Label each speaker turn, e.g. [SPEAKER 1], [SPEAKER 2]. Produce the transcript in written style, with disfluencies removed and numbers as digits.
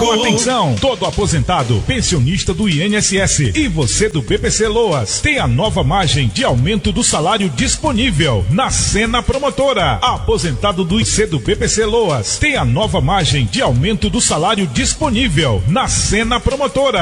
[SPEAKER 1] Atenção, todo aposentado, pensionista do INSS e você do BPC Loas tem a nova margem de aumento do salário disponível na Sena Promotora. Aposentado do IC do BPC Loas tem a nova margem de aumento do salário disponível na Sena Promotora.